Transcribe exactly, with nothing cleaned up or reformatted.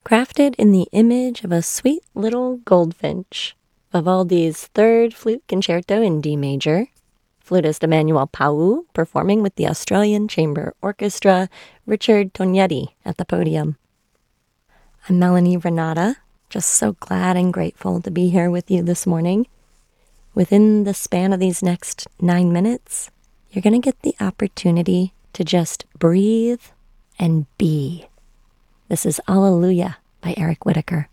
crafted in the image of a sweet little goldfinch. Vivaldi's Third Flute Concerto in D major. Flutist Emmanuel Pau performing with the Australian Chamber Orchestra, Richard Tognetti at the podium. I'm Melanie Renata, just so glad and grateful to be here with you this morning. Within the span of these next nine minutes, you're going to get the opportunity to just breathe and be. This is Alleluia by Eric Whitacre.